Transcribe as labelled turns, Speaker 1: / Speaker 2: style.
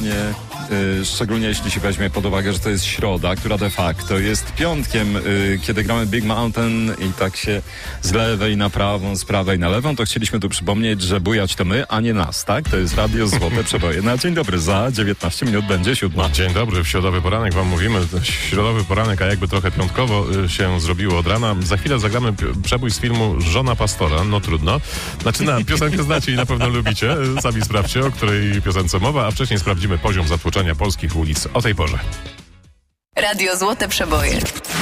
Speaker 1: zdecydowanie, szczególnie jeśli się weźmie pod uwagę, że to jest środa, która de facto jest piątkiem, kiedy gramy Big Mountain i tak się z lewej na prawą, z prawej na lewą, to chcieliśmy tu przypomnieć, że bujać to my, a nie nas, tak? To jest Radio Złote Przeboje. Na dzień dobry, za 19 minut będzie 7.
Speaker 2: Dzień dobry, w środowy poranek wam mówimy. Środowy poranek, a jakby trochę piątkowo się zrobiło od rana. Za chwilę zagramy przebój z filmu Żona pastora, no trudno. Znaczy piosenkę znacie i na pewno lubicie. Sami sprawdźcie, o której piosence mowa, a wcześniej sprawdzimy poziom zatłoczenia polskich ulic o tej porze.
Speaker 3: Radio Złote Przeboje.